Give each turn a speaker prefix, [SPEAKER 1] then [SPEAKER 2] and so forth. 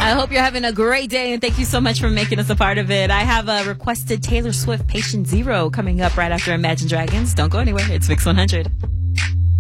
[SPEAKER 1] I hope you're having a great day, and thank you so much for making us a part of it. I have a requested Taylor Swift Patient Zero coming up right after Imagine Dragons. Don't go anywhere. It's Mix 100.